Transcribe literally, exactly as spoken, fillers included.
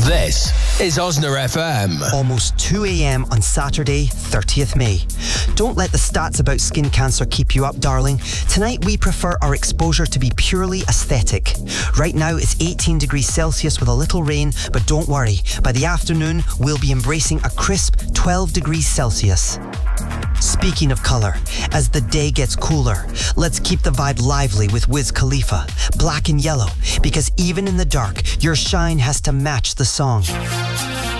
This is Osner F M. Almost two a.m. on Saturday, thirtieth May. Don't let the stats about skin cancer keep you up, darling. Tonight we prefer our exposure to be purely aesthetic. Right now it's eighteen degrees Celsius with a little rain, but don't worry. By the afternoon, we'll be embracing a crisp twelve degrees Celsius. Speaking of colour, as the day gets cooler, let's keep the vibe lively with Wiz Khalifa, Black and Yellow, because even in the dark, your shine has to match the song.